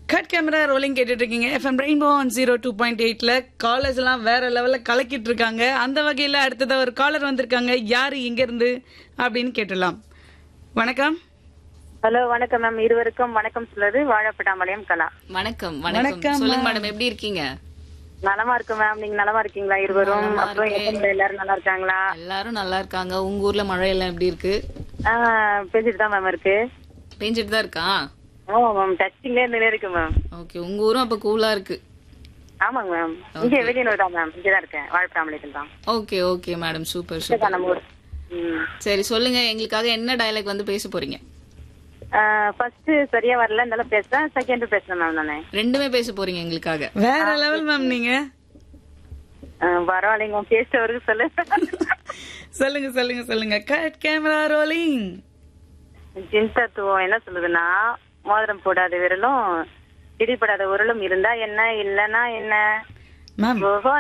Cut camera rolling கேட்டுட்டு இருக்கீங்க FM rainbow 102.8ல callers எல்லாம் வேற லெவல்ல கலக்கிட்டு இருக்காங்க. அந்த வகையில அடுத்ததா ஒரு காலர் வந்திருக்காங்க. யாரு எங்க இருந்து அப்படின்னு கேட்டலாம். வணக்கம். ஹலோ வணக்கம் மேம். இருவருக்கும் வணக்கம் சொல்றது வாழப்பட்டாம்பாளையம் கலா. வணக்கம் வணக்கம். சொல்லுங்க மேடம், எப்படி இருக்கீங்க? நலமா இருக்கு மேம். நீங்க நலமா இருக்கீங்களா இருவரும்? அப்புறம் எல்லாரும் நல்லா இருக்காங்களா? எல்லாரும் நல்லா இருக்காங்க. உங்க ஊர்ல மழை எல்லாம் எப்படி இருக்கு? பெஞ்சிட்டு தான் மேம் இருக்கு. பெஞ்சிட்டு தான் இருக்கா? ஆமா மேம், டச்சிங்ல இருந்து இருக்கு மேம். ஓகே, உங்க ஊரும் அப்ப கூலா இருக்கு. ஆமாங்க மேம். இங்க வெளியூர் தான் மேம். இங்கதான் இருக்கேன், வாழப்பட்டாம்பாளையத்தில் தான். Okay okay madam, super super. நம்ம ஊர். சரி சொல்லுங்க, எங்களுக்காக என்ன டயலாக் வந்து பேச போறீங்க? ஃபர்ஸ்ட் சரியா வரல, இருந்தாலும் பேசுறேன். செகண்ட் பேசுறேன் மேம். நானே ரெண்டுமே பேச போறீங்க எங்களுக்காக. வேற லெவல் மேம் நீங்க. பரவாயில்லைங்க, பேசுறவருக்கு சொல்லு. சொல்லுங்க சொல்லுங்க சொல்லுங்க. Cut camera rolling. ஜின்தத்துவம் என்ன சொல்லுதுன்னா, மோதிரம் போடாத விரலும் இடிப்படாத உரலும் இருந்தா என்ன, இல்லன்னா என்ன? மேம்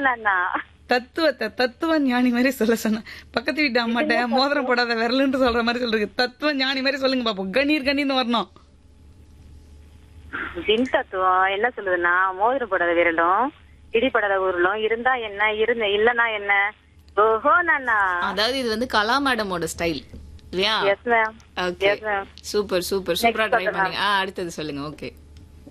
தத்துவ ஞானி மாதிரி சொல்ல சொன்ன. பக்கத்து வீட்டு அம்மாட்ட மோதிரம் போடாத விரலுன்னு சொல்ற மாதிரி சொல்றது. தத்துவ ஞானி மாதிரி சொல்லுங்க பாப்போம். கணீர் கணீர்னு வரணும். ஜின் தத்துவம் என்ன சொல்லுதுன்னா, மோதிரம் போடாத விரலும் இடிப்படாத உருளும் இருந்தா என்ன, இல்லன்னா என்ன? ஓஹோ நானா. அதாவது இது வந்து கலா மேடமோட ஸ்டைல் இல்லையா? Yes ma'am. Okay, super super சூப்பரா ட்ரை பண்ணீங்க. அடுத்தது சொல்லுங்க. ஓகே.